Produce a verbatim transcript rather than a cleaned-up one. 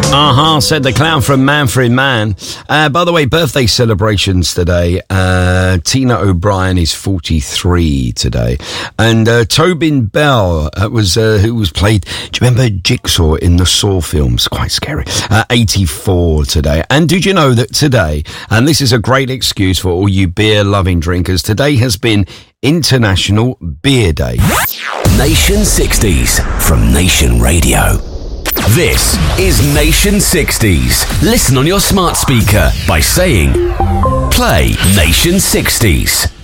Uh-huh, said the clown from Manfred Mann. Uh, by the way, birthday celebrations today. Uh, Tina O'Brien is forty-three today. And uh, Tobin Bell, uh, was uh, who was played, do you remember Jigsaw in the Saw films? Quite scary. Uh, eighty-four today. And did you know that today, and this is a great excuse for all you beer-loving drinkers, today has been International Beer Day. Nation sixties from Nation Radio. This is Nation sixties. Listen on your smart speaker by saying, play Nation sixties.